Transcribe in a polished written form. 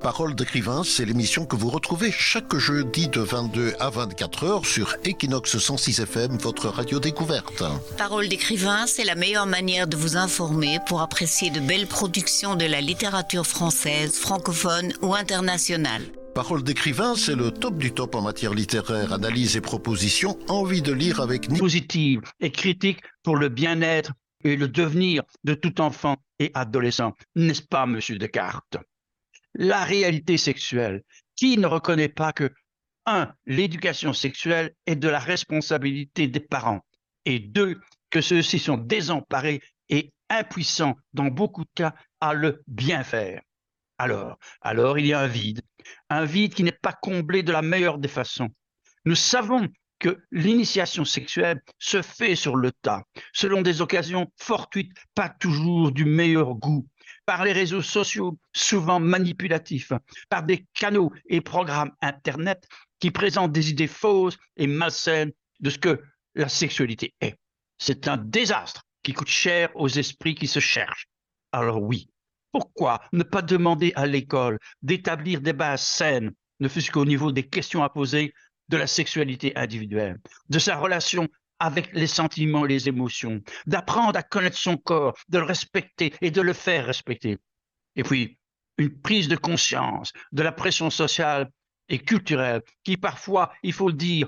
Parole d'écrivain, c'est l'émission que vous retrouvez chaque jeudi de 22 à 24 heures sur Equinox 106 FM, votre radio découverte. Parole d'écrivain, c'est la meilleure manière de vous informer pour apprécier de belles productions de la littérature française, francophone ou internationale. Parole d'écrivain, c'est le top du top en matière littéraire, analyse et propositions, envie de lire avec positive et critique pour le bien-être et le devenir de tout enfant et adolescent. N'est-ce pas, monsieur Descartes? La réalité sexuelle. Qui ne reconnaît pas que 1. L'éducation sexuelle est de la responsabilité des parents et 2. Que ceux-ci sont désemparés et impuissants dans beaucoup de cas à le bien faire. Alors il y a un vide qui n'est pas comblé de la meilleure des façons. Nous savons que l'initiation sexuelle se fait sur le tas, selon des occasions fortuites, pas toujours du meilleur goût, par les réseaux sociaux souvent manipulatifs, par des canaux et programmes Internet qui présentent des idées fausses et malsaines de ce que la sexualité est. C'est un désastre qui coûte cher aux esprits qui se cherchent. Alors oui, pourquoi ne pas demander à l'école d'établir des bases saines, ne fût-ce qu'au niveau des questions à poser de la sexualité individuelle, de sa relation avec les sentiments et les émotions, d'apprendre à connaître son corps, de le respecter et de le faire respecter. Et puis, une prise de conscience de la pression sociale et culturelle qui parfois, il faut le dire,